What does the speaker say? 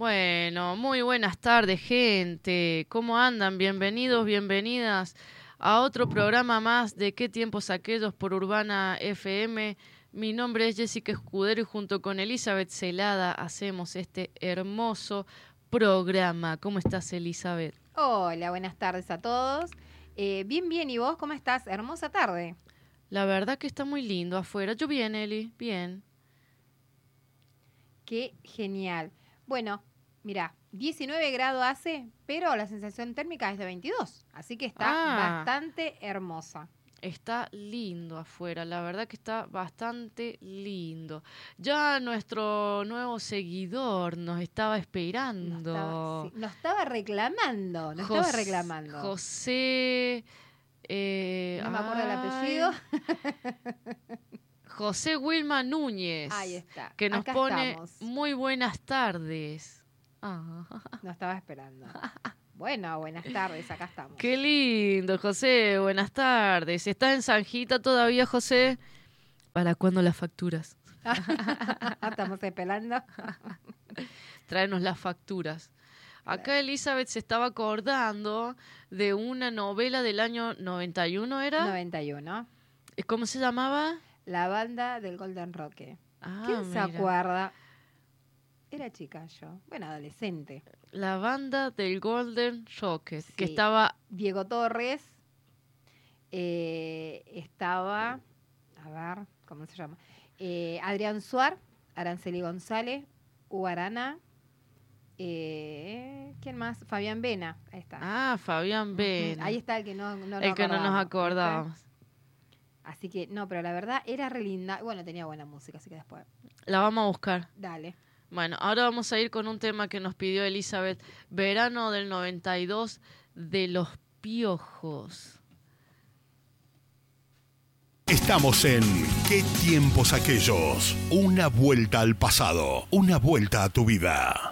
Bueno, muy buenas tardes, gente. ¿Cómo andan? Bienvenidos, bienvenidas a otro programa más de ¿Qué tiempos aquellos? Por Urbana FM. Mi nombre es Jessica Escudero y junto con Elizabeth Celada hacemos este hermoso programa. ¿Cómo estás, Elizabeth? Hola, buenas tardes a todos. Bien, ¿y vos cómo estás? Hermosa tarde. La verdad que está muy lindo afuera. Yo bien, Eli, bien. Qué genial. Bueno, mira, 19 grados hace, pero la sensación térmica es de 22, así que está bastante hermosa. Está lindo afuera, la verdad que está bastante lindo. Ya nuestro nuevo seguidor nos estaba esperando. Nos estaba reclamando. José... no me acuerdo el apellido. José Wilma Núñez. Ahí está. Que nos Acá pone estamos. Muy buenas tardes. Nos estaba esperando. Bueno, buenas tardes, acá estamos. Qué lindo, José, buenas tardes. ¿Estás en Sanjita todavía, José? ¿Para cuándo las facturas? Estamos esperando. Tráenos las facturas. Acá Elizabeth se estaba acordando de una novela del año 91, ¿era? 91. ¿Cómo se llamaba? La banda del Golden Roque. ¿Quién se acuerda? Era chica yo, bueno, adolescente. La banda del Golden Rocket, sí. Que estaba... Diego Torres, estaba, a ver, ¿cómo se llama? Adrián Suar, Araceli González, Hugo Arana, ¿quién más? Fabián Vena, ahí está. Fabián Vena. Ahí está el que no nos acordábamos. Así que, no, pero la verdad era re linda. Bueno, tenía buena música, así que después. La vamos a buscar. Dale. Bueno, ahora vamos a ir con un tema que nos pidió Elizabeth. Verano del 92 de Los Piojos. Estamos en ¿Qué tiempos aquellos? Una vuelta al pasado, una vuelta a tu vida.